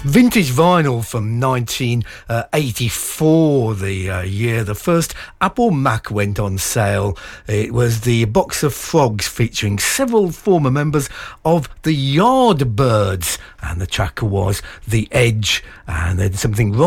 Vintage vinyl from 1984, the year the first Apple Mac went on sale. It was the Box of Frogs featuring several former members of the Yardbirds, and the track was The Edge, and they did something